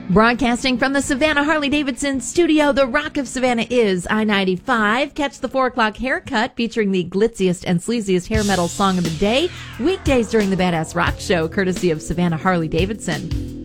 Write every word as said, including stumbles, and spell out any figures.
Broadcasting from the Savannah Harley-Davidson studio, the Rock of Savannah is I ninety-five. Catch the four o'clock haircut featuring the glitziest and sleaziest hair metal song of the day, weekdays during the Badass Rock Show, courtesy of Savannah Harley-Davidson.